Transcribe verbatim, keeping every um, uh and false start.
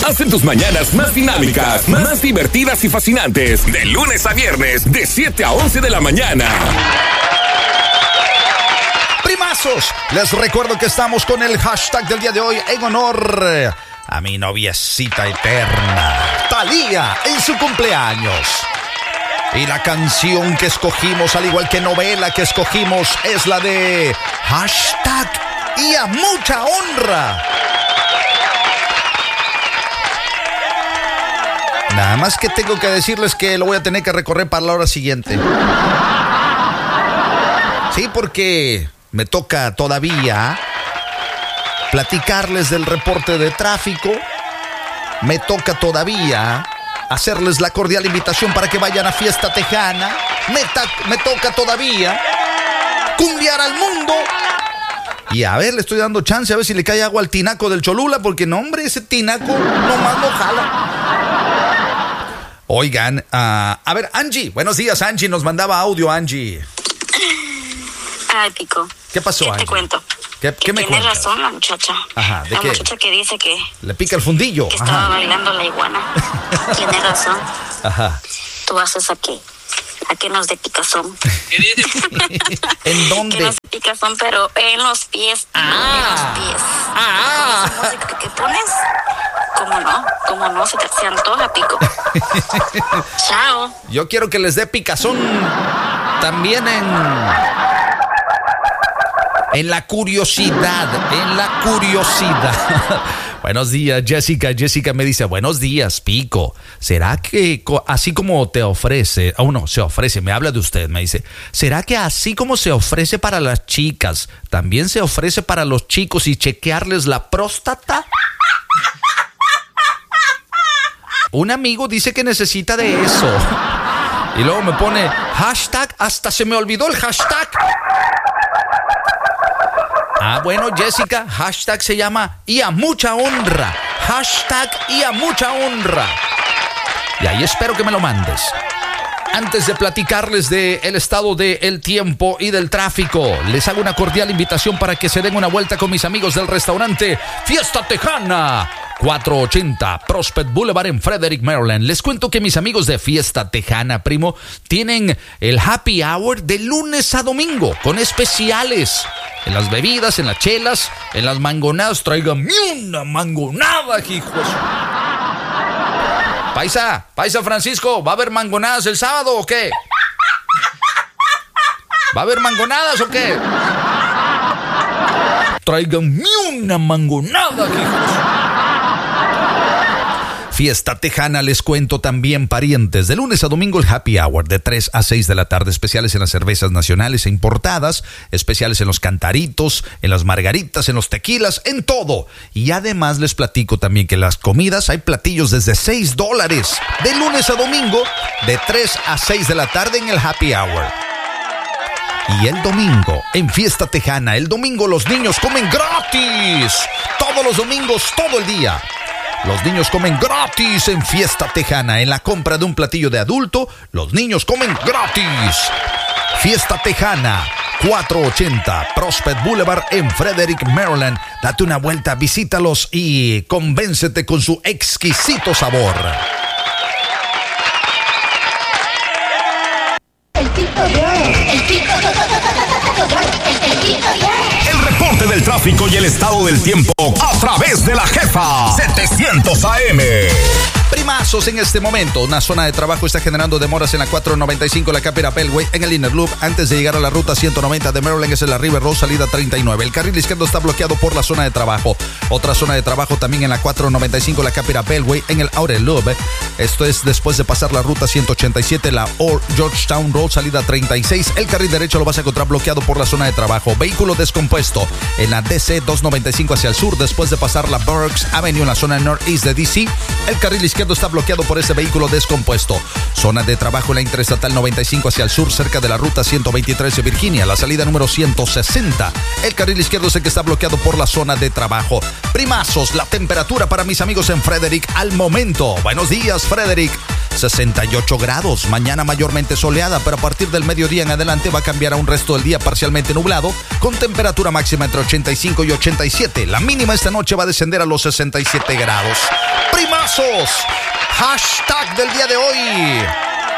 hacen tus mañanas más dinámicas, más divertidas y fascinantes. De lunes a viernes, de siete a once de la mañana. Primazos, les recuerdo que estamos con el hashtag del día de hoy en honor a mi noviecita eterna, Thalía, en su cumpleaños. Y la canción que escogimos, al igual que novela que escogimos, es la de hashtag y a mucha honra. Nada más que tengo que decirles que lo voy a tener que recorrer para la hora siguiente. Sí, porque me toca todavía platicarles del reporte de tráfico. Me toca todavía hacerles la cordial invitación para que vayan a Fiesta Tejana. Me, ta- me toca todavía cumbiar al mundo. Y a ver, le estoy dando chance a ver si le cae agua al tinaco del Cholula, porque no, hombre, ese tinaco nomás no jala. Oigan, uh, a ver, Angie, buenos días, Angie, nos mandaba audio, Angie. Ay, Pico. ¿Qué pasó, ¿Qué Angie? te cuento? ¿Qué, qué me Tiene cuentas? razón la muchacha. Ajá, ¿de la qué? muchacha que dice que, Le pica el fundillo. que estaba Ajá. bailando la iguana. Tiene razón. Ajá. Tú haces a que, a que nos dé picazón. ¿En Que dónde? nos dé picazón, pero en los pies. Ah. En los pies. Ah. Con esa música que pones. ¿Cómo no? ¿Cómo no? Se te se antoja, Pico. Chao. Yo quiero que les dé picazón también en... En la curiosidad, en la curiosidad. Buenos días, Jessica. Jessica me dice, buenos días, Pico. ¿Será que co- así como te ofrece, oh no, se ofrece, me habla de usted, me dice, ¿será que así como se ofrece para las chicas, también se ofrece para los chicos y chequearles la próstata? Un amigo dice que necesita de eso. Y luego me pone hashtag, hasta se me olvidó el hashtag. Ah, bueno, Jessica, hashtag se llama y a mucha honra. Hashtag y a mucha honra. Y ahí espero que me lo mandes. Antes de platicarles del estado del tiempo y del tráfico, les hago una cordial invitación para que se den una vuelta con mis amigos del restaurante Fiesta Tejana, cuatrocientos ochenta Prospect Boulevard en Frederick, Maryland. Les cuento que mis amigos de Fiesta Tejana, primo, tienen el happy hour de lunes a domingo con especiales. En las bebidas, en las chelas, en las mangonadas. Tráigame una mangonada, hijos. Paisa, Paisa Francisco, ¿va a haber mangonadas el sábado o qué? ¿Va a haber mangonadas o qué? Tráiganme una mangonada, hijos. Fiesta Tejana, les cuento también, parientes. De lunes a domingo el happy hour de tres a seis de la tarde. Especiales en las cervezas nacionales e importadas. Especiales en los cantaritos, en las margaritas, en los tequilas, en todo. Y además les platico también que las comidas, hay platillos desde seis dólares. De lunes a domingo, de tres a seis de la tarde en el happy hour. Y el domingo, en Fiesta Tejana, el domingo los niños comen gratis. Todos los domingos, todo el día. Los niños comen gratis en Fiesta Tejana. En la compra de un platillo de adulto, los niños comen gratis. Fiesta Tejana, cuatrocientos ochenta Prospect Boulevard en Frederick, Maryland. Date una vuelta, visítalos y convéncete con su exquisito sabor. El Pico de El Pico El Pico El reporte del tráfico y el estado del tiempo a través de la Jefa setecientos A M. Primazos en este momento. Una zona de trabajo está generando demoras en la cuatrocientos noventa y cinco, la Capira Bellway, en el Inner Loop. Antes de llegar a la ruta ciento noventa de Maryland, es en la River Road, salida treinta y nueve. El carril izquierdo está bloqueado por la zona de trabajo. Otra zona de trabajo también en la cuatrocientos noventa y cinco, la Capira Bellway, en el Outer Loop. Esto es después de pasar la ruta ciento ochenta y siete, la Old Georgetown Road, salida treinta y seis. El carril derecho lo vas a encontrar bloqueado por la zona de trabajo. Vehículo descompuesto en la D C doscientos noventa y cinco hacia el sur, después de pasar la Burks Avenue en la zona northeast de D C. El carril izquierdo está bloqueado por ese vehículo descompuesto. Zona de trabajo en la Interestatal noventa y cinco hacia el sur, cerca de la ruta ciento veintitrés de Virginia, la salida número ciento sesenta. El carril izquierdo es el que está bloqueado por la zona de trabajo. Primazos, la temperatura para mis amigos en Frederick al momento. Buenos días, Frederick. sesenta y ocho grados. Mañana mayormente soleada, pero a partir del mediodía en adelante va a cambiar a un resto del día parcialmente nublado, con temperatura máxima entre ochenta y cinco y ochenta y siete. La mínima esta noche va a descender a los sesenta y siete grados. ¡Primazos! Hashtag del día de hoy: